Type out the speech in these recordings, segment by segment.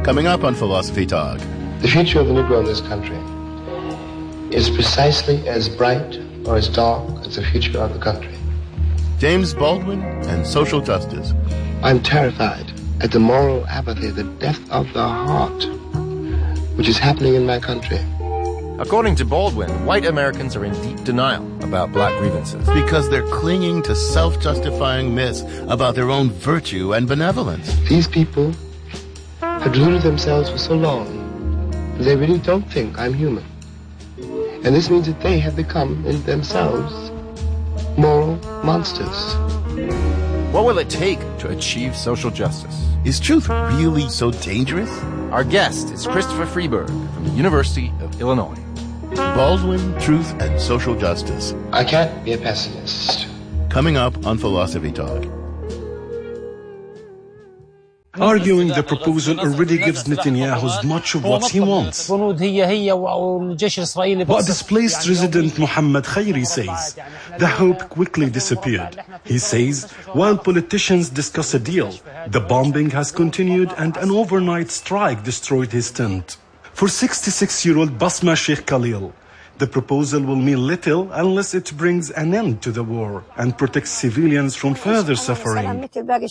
Coming up on Philosophy Talk. The future of the Negro in this country is precisely as bright or as dark as the future of the country. James Baldwin and social justice. I'm terrified at the moral apathy, the death of the heart, which is happening in my country. According to Baldwin, white Americans are in deep denial about black grievances. Because they're clinging to self-justifying myths about their own virtue and benevolence. These people have deluded themselves for so long that they really don't think I'm human. And this means that they have become, in themselves, moral monsters. What will it take to achieve social justice? Is truth really so dangerous? Our guest is Christopher Freeberg from the University of Illinois. Baldwin, Truth, and Social Justice. I can't be a pessimist. Coming up on Philosophy Talk. Arguing the proposal already gives Netanyahu much of what he wants. But displaced resident Mohammed Khairi says the hope quickly disappeared. He says while politicians discuss a deal, the bombing has continued and an overnight strike destroyed his tent. For 66-year-old Basma Sheikh Khalil, the proposal will mean little unless it brings an end to the war and protects civilians from further suffering.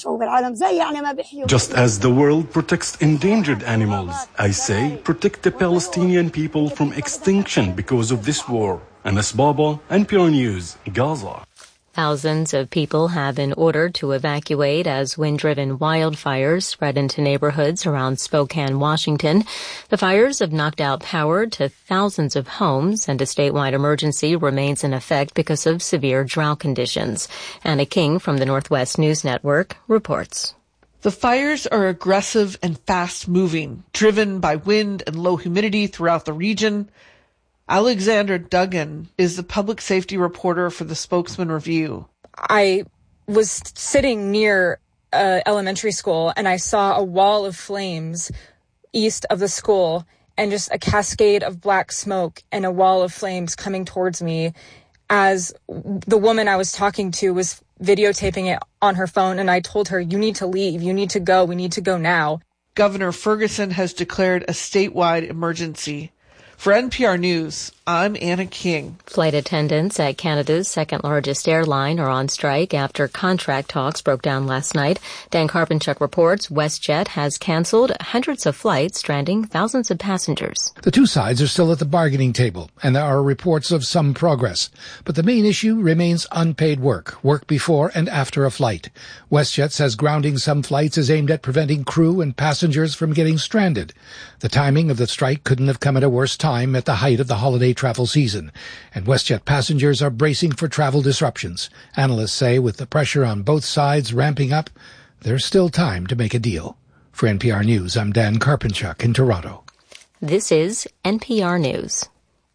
Just as the world protects endangered animals, I say protect the Palestinian people from extinction because of this war. Anas Baba, NPR News, Gaza. Thousands of people have been ordered to evacuate as wind-driven wildfires spread into neighborhoods around Spokane, Washington. The fires have knocked out power to thousands of homes, and a statewide emergency remains in effect because of severe drought conditions. Anna King from the Northwest News Network reports. The fires are aggressive and fast-moving, driven by wind and low humidity throughout the region. Alexandra Duggan is the public safety reporter for the Spokesman Review. I was sitting near elementary school and I saw a wall of flames east of the school and just a cascade of black smoke and a wall of flames coming towards me as the woman I was talking to was videotaping it on her phone, and I told her, "You need to leave, you need to go, we need to go now." Governor Ferguson has declared a statewide emergency. For NPR News, I'm Anna King. Flight attendants at Canada's second-largest airline are on strike after contract talks broke down last night. Dan Karpinchuk reports WestJet has canceled hundreds of flights, stranding thousands of passengers. The two sides are still at the bargaining table, and there are reports of some progress. But the main issue remains unpaid work before and after a flight. WestJet says grounding some flights is aimed at preventing crew and passengers from getting stranded. The timing of the strike couldn't have come at a worse time at the height of the holiday travel season, and WestJet passengers are bracing for travel disruptions. Analysts say with the pressure on both sides ramping up, there's still time to make a deal. For NPR News, I'm Dan Karpinchuk in Toronto. This is NPR News.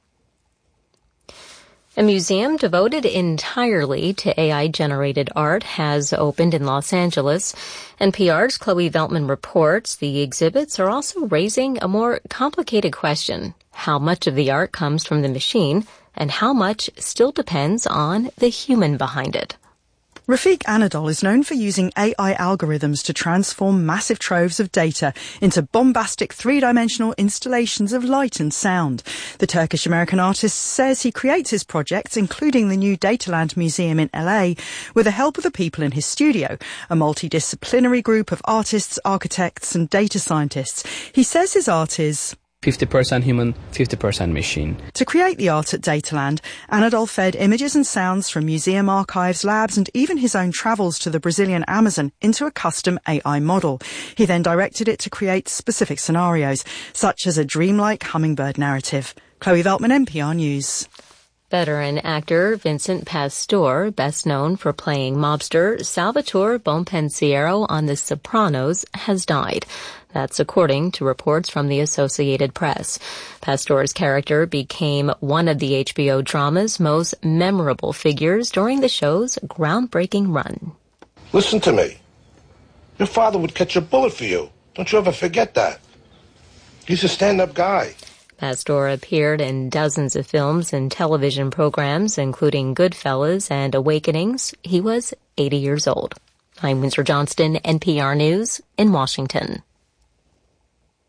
A museum devoted entirely to AI-generated art has opened in Los Angeles. NPR's Chloe Veltman reports the exhibits are also raising a more complicated question: how much of the art comes from the machine and how much still depends on the human behind it. Rafiq Anadol is known for using AI algorithms to transform massive troves of data into bombastic three-dimensional installations of light and sound. The Turkish-American artist says he creates his projects, including the new Dataland Museum in LA, with the help of the people in his studio, a multidisciplinary group of artists, architects and data scientists. He says his art is 50% human, 50% machine. To create the art at Dataland, Anadol fed images and sounds from museum archives, labs and even his own travels to the Brazilian Amazon into a custom AI model. He then directed it to create specific scenarios, such as a dreamlike hummingbird narrative. Chloe Veltman, NPR News. Veteran actor Vincent Pastore, best known for playing mobster Salvatore Bonpensiero on The Sopranos, has died. That's according to reports from the Associated Press. Pastore's character became one of the HBO drama's most memorable figures during the show's groundbreaking run. Listen to me. Your father would catch a bullet for you. Don't you ever forget that. He's a stand-up guy. Pastore appeared in dozens of films and television programs, including Goodfellas and Awakenings. He was 80 years old. I'm Windsor Johnston, NPR News in Washington.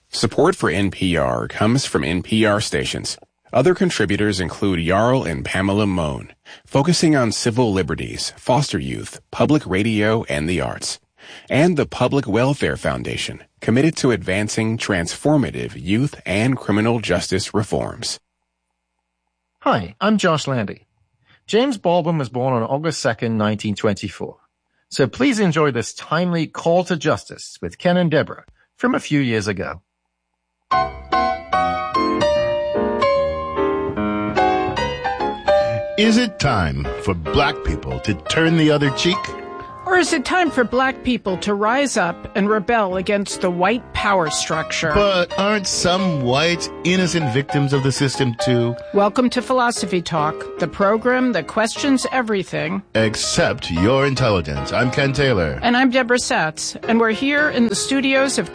Support for NPR comes from NPR stations. Other contributors include Jarl and Pamela Mohn, focusing on civil liberties, foster youth, public radio, and the arts. And the Public Welfare Foundation, committed to advancing transformative youth and criminal justice reforms. Hi, I'm Josh Landy. James Baldwin was born on August 2nd, 1924. So please enjoy this timely call to justice with Ken and Deborah from a few years ago. Is it time for black people to turn the other cheek? Or is it time for black people to rise up and rebel against the white power structure? But aren't some whites innocent victims of the system too? Welcome to Philosophy Talk, the program that questions everything except your intelligence. I'm Ken Taylor. And I'm Deborah Satz. And we're here in the studios of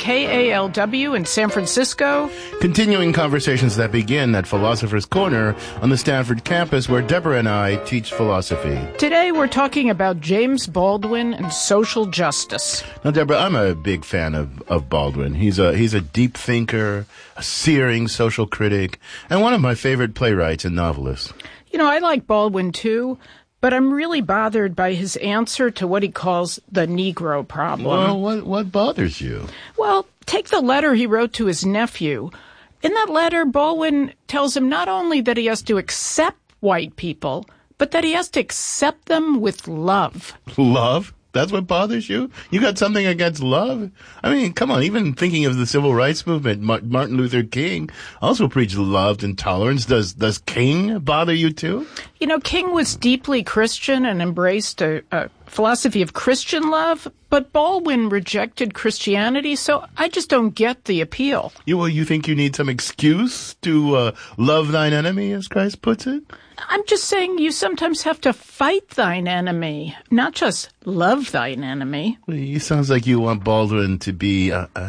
KALW in San Francisco, continuing conversations that begin at Philosopher's Corner on the Stanford campus where Deborah and I teach philosophy. Today we're talking about James Baldwin and social justice. Now, Deborah, I'm a big fan of Baldwin. He's a deep thinker, a searing social critic, and one of my favorite playwrights and novelists. You know, I like Baldwin too, but I'm really bothered by his answer to what he calls the Negro problem. Well, what bothers you? Well, take the letter he wrote to his nephew. In that letter, Baldwin tells him not only that he has to accept white people, but that he has to accept them with love. Love? That's what bothers you? You got something against love? I mean, come on, even thinking of the civil rights movement, Martin Luther King also preached love and tolerance. Does King bother you too? You know, King was deeply Christian and embraced a philosophy of Christian love, but Baldwin rejected Christianity, so I just don't get the appeal. You think you need some excuse to love thine enemy, as Christ puts it? I'm just saying you sometimes have to fight thine enemy, not just love thine enemy. Well, it sounds like you want Baldwin to be,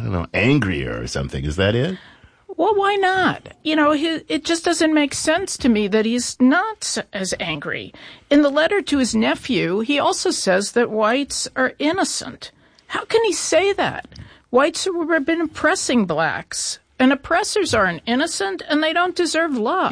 angrier or something. Is that it? Well, why not? You know, it just doesn't make sense to me that he's not as angry. In the letter to his nephew, he also says that whites are innocent. How can he say that? Whites have been oppressing blacks. And oppressors aren't innocent, and they don't deserve love.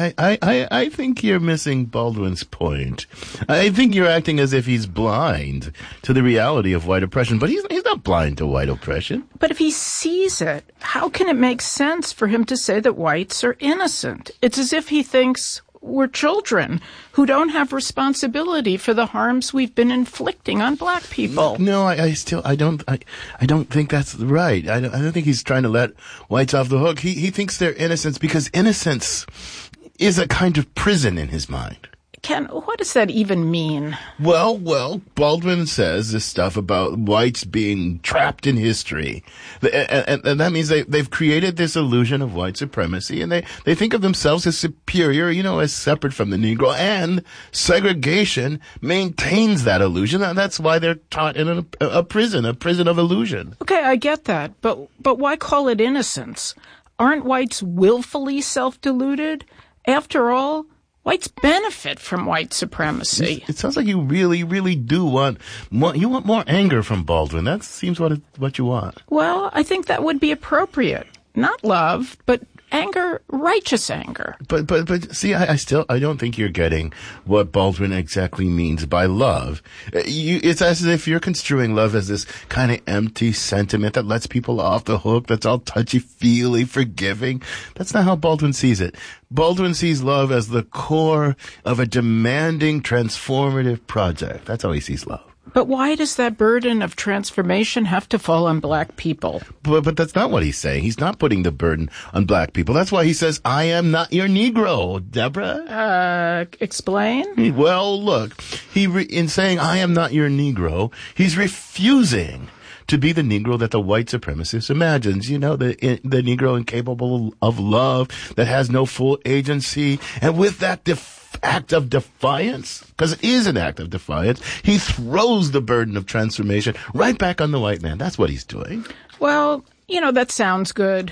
I think you're missing Baldwin's point. I think you're acting as if he's blind to the reality of white oppression, but he's not blind to white oppression. But if he sees it, how can it make sense for him to say that whites are innocent? It's as if he thinks we're children who don't have responsibility for the harms we've been inflicting on black people. No, I don't think that's right. I don't think he's trying to let whites off the hook. He thinks they're innocents because innocence is a kind of prison in his mind. Ken, what does that even mean? Well, Baldwin says this stuff about whites being trapped in history. And that means they've created this illusion of white supremacy, and they think of themselves as superior, as separate from the Negro, and segregation maintains that illusion, and that's why they're taught in a prison of illusion. Okay, I get that, but why call it innocence? Aren't whites willfully self-deluded? After all, whites benefit from white supremacy. It sounds like you really, really do want more anger from Baldwin. That seems what you want. Well, I think that would be appropriate. Not love, but anger, righteous anger. But see, I don't think you're getting what Baldwin exactly means by love. It's as if you're construing love as this kind of empty sentiment that lets people off the hook, that's all touchy-feely, forgiving. That's not how Baldwin sees it. Baldwin sees love as the core of a demanding, transformative project. That's how he sees love. But why does that burden of transformation have to fall on black people? But that's not what he's saying. He's not putting the burden on black people. That's why he says, I am not your Negro, Deborah. Explain? Well, look, in saying I am not your Negro, he's refusing to be the Negro that the white supremacist imagines. The Negro incapable of love, that has no full agency. And with that act of defiance, because it is an act of defiance, he throws the burden of transformation right back on the white man. That's what he's doing. Well, that sounds good.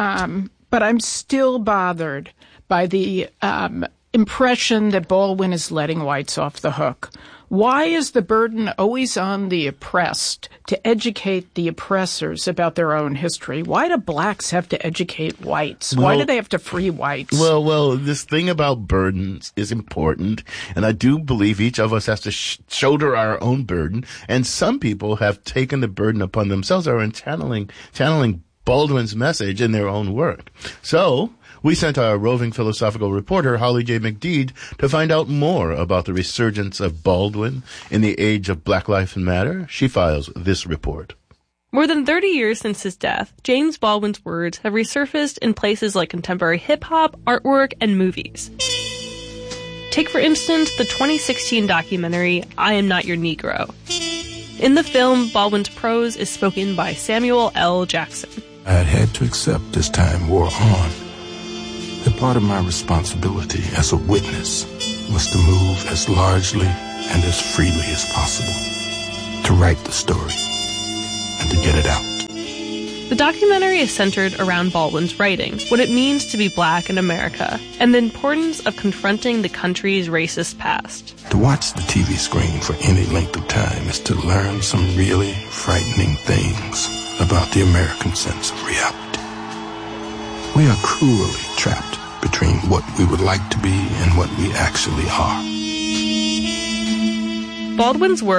But I'm still bothered by the impression that Baldwin is letting whites off the hook. Why is the burden always on the oppressed to educate the oppressors about their own history? Why do blacks have to educate whites? Why do they have to free whites? Well, this thing about burdens is important, and I do believe each of us has to shoulder our own burden, and some people have taken the burden upon themselves or are channeling Baldwin's message in their own work. So, we sent our roving philosophical reporter, Holly J. McDede, to find out more about the resurgence of Baldwin in the age of Black Lives Matter. She files this report. More than 30 years since his death, James Baldwin's words have resurfaced in places like contemporary hip-hop, artwork, and movies. Take, for instance, the 2016 documentary, I Am Not Your Negro. In the film, Baldwin's prose is spoken by Samuel L. Jackson. I had to accept as time wore on that part of my responsibility as a witness was to move as largely and as freely as possible, to write the story and to get it out. The documentary is centered around Baldwin's writing, what it means to be black in America, and the importance of confronting the country's racist past. To watch the TV screen for any length of time is to learn some really frightening things about the American sense of reality. We are cruelly trapped between what we would like to be and what we actually are. Baldwin's work